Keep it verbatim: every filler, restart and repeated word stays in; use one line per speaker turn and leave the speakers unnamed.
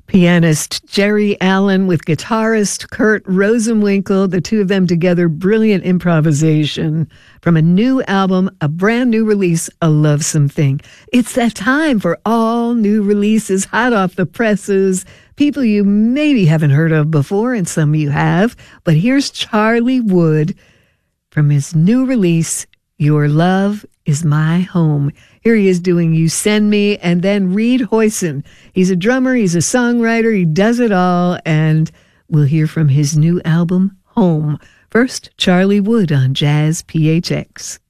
Pianist Jerry Allen with guitarist Kurt Rosenwinkel, the two of them together, brilliant improvisation from a new album, a brand new release, A Lovesome Thing. It's that time for all new releases, hot off the presses, people you maybe haven't heard of before, and some you have. But here's Charlie Wood from his new release, Your Love Is My Home. Here he is doing You Send Me, and then Reed Hoyson. He's a drummer, he's a songwriter, he does it all, and we'll hear from his new album, Home. First, Charlie Wood on Jazz P H X.